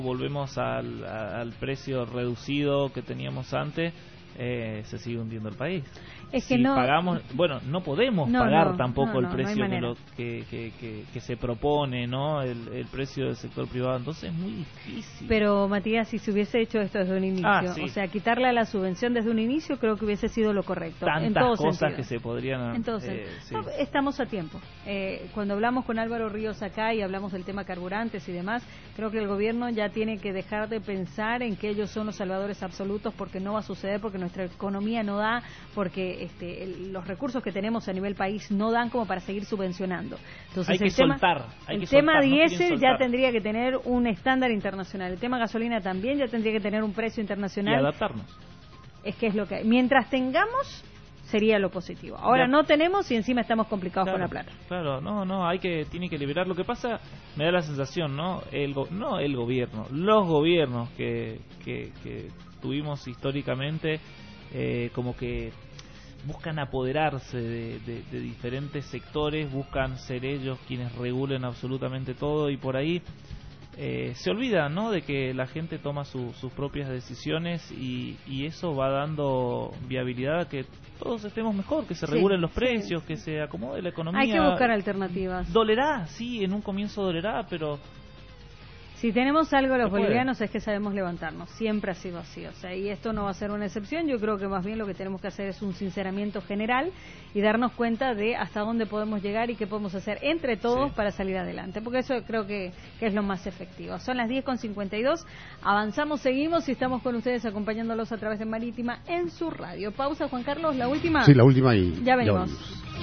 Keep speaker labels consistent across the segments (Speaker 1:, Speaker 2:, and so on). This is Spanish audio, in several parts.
Speaker 1: volvemos al precio reducido que teníamos antes, se sigue hundiendo el país.
Speaker 2: Es que
Speaker 1: si
Speaker 2: no
Speaker 1: pagamos, no podemos pagar tampoco el precio que se propone, ¿no? El precio del sector privado, entonces es muy difícil.
Speaker 2: Pero Matías, si se hubiese hecho esto desde un inicio,
Speaker 1: sí.
Speaker 2: o sea, quitarle a la subvención desde un inicio, creo que hubiese sido lo correcto.
Speaker 1: Tantas
Speaker 2: en todo
Speaker 1: cosas
Speaker 2: sentido.
Speaker 1: que se podrían.
Speaker 2: Entonces,
Speaker 1: sí.
Speaker 2: estamos a tiempo. Cuando hablamos con Álvaro Ríos acá y hablamos del tema carburantes y demás, creo que el gobierno ya tiene que dejar de pensar en que ellos son los salvadores absolutos, porque no va a suceder, porque nuestra economía no da, porque los recursos que tenemos a nivel país no dan como para seguir subvencionando. Entonces, el tema diésel ya tendría que tener un estándar internacional. El tema gasolina también ya tendría que tener un precio internacional.
Speaker 1: Y adaptarnos.
Speaker 2: Es que es lo que hay. Mientras tengamos, sería lo positivo. Ahora no tenemos y encima estamos complicados con la plata.
Speaker 1: Claro, tiene que liberar. Lo que pasa, me da la sensación, ¿no? No el gobierno, los gobiernos que tuvimos históricamente, como que buscan apoderarse de diferentes sectores, buscan ser ellos quienes regulen absolutamente todo, y por ahí se olvida, ¿no?, de que la gente toma sus propias decisiones, y eso va dando viabilidad a que todos estemos mejor, que se regulen los precios, que se acomode la economía.
Speaker 2: Hay que buscar alternativas.
Speaker 1: Dolerá, sí, en un comienzo dolerá, pero
Speaker 2: si tenemos algo los bolivianos es que sabemos levantarnos. Siempre ha sido así, o sea, y esto no va a ser una excepción. Yo creo que más bien lo que tenemos que hacer es un sinceramiento general y darnos cuenta de hasta dónde podemos llegar y qué podemos hacer entre todos para salir adelante, porque eso creo que es lo más efectivo. Son las 10:52, avanzamos, seguimos y estamos con ustedes acompañándolos a través de Marítima en su radio. Pausa, Juan Carlos, ¿la última?
Speaker 3: Sí, la última y
Speaker 2: ya venimos.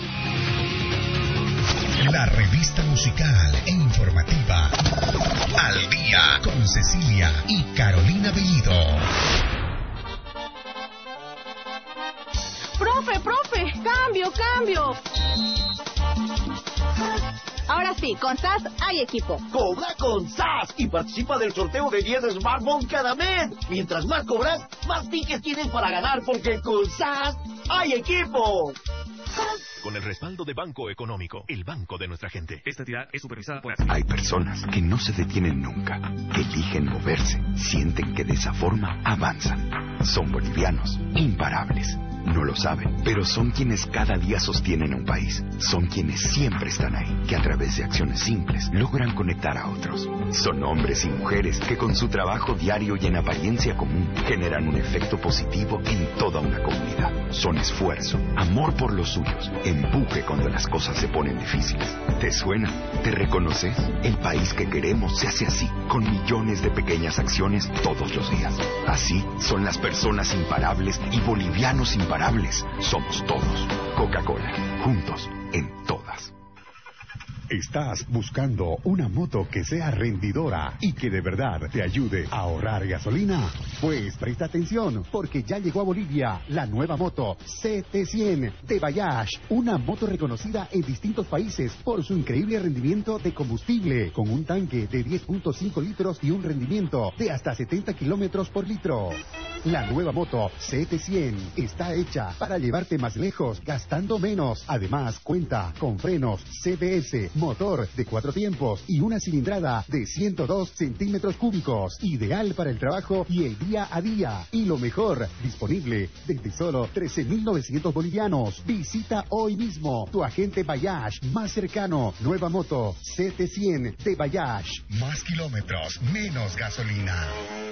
Speaker 4: La revista musical e informativa Al Día con Cecilia y Carolina Bellido.
Speaker 5: Profe, cambio. Ahora sí, con SAS hay equipo.
Speaker 6: Cobra con SAS y participa del sorteo de 10 smartphones cada mes. Mientras más cobras, más tickets tienes para ganar, porque con SAS hay equipo.
Speaker 4: Con el respaldo de Banco Económico, el banco de nuestra gente. Esta entidad es supervisada por...
Speaker 7: Hay personas que no se detienen nunca, que eligen moverse, sienten que de esa forma avanzan. Son bolivianos, imparables. No lo saben, pero son quienes cada día sostienen a un país. Son quienes siempre están ahí, que a través de acciones simples logran conectar a otros. Son hombres y mujeres que con su trabajo diario y en apariencia común generan un efecto positivo en toda una comunidad. Son esfuerzo, amor por los suyos, empuje cuando las cosas se ponen difíciles. ¿Te suena? ¿Te reconoces? El país que queremos se hace así, con millones de pequeñas acciones todos los días. Así son las personas imparables y bolivianos imparables. Somos todos. Coca-Cola, juntos en todas.
Speaker 8: ¿Estás buscando una moto que sea rendidora y que de verdad te ayude a ahorrar gasolina? Pues presta atención, porque ya llegó a Bolivia la nueva moto CT100 de Bayash, una moto reconocida en distintos países por su increíble rendimiento de combustible, con un tanque de 10.5 litros y un rendimiento de hasta 70 kilómetros por litro. La nueva moto CT100 está hecha para llevarte más lejos, gastando menos. Además, cuenta con frenos CBS, motor de 4 tiempos y una cilindrada de 102 centímetros cúbicos, ideal para el trabajo y el día a día. Y lo mejor, disponible desde solo 13.900 bolivianos. Visita hoy mismo tu agente Bayash más cercano. Nueva moto CT100 de Bayash.
Speaker 4: Más kilómetros, menos gasolina.